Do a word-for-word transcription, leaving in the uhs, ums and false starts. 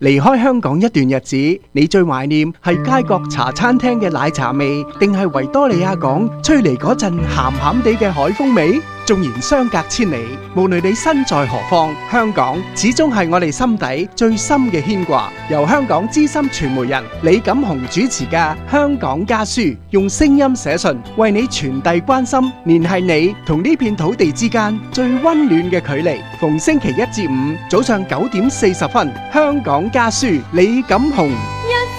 離開香港一段日子，你最懷念係街角茶餐廳嘅奶茶味，定係維多利亞港吹嚟嗰陣鹹鹹地嘅海風味？縱然相隔千里，無論你身在何方，香港始終係我哋心底最深嘅牽掛。由香港資深傳媒人李錦雄主持嘅《香港家書》，用聲音寫信，為你傳遞關心，聯繫你同呢片土地之間最溫暖嘅距離。逢星期一至五早上九點四十分，《香港家書》李錦雄。